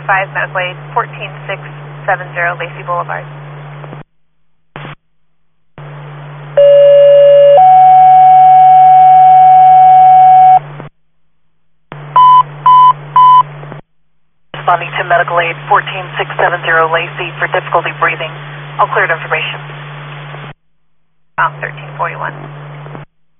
advised, medical aid 14670 Lacey Boulevard. Responding to medical aid 14670 Lacey for difficulty breathing. All cleared information. 1341.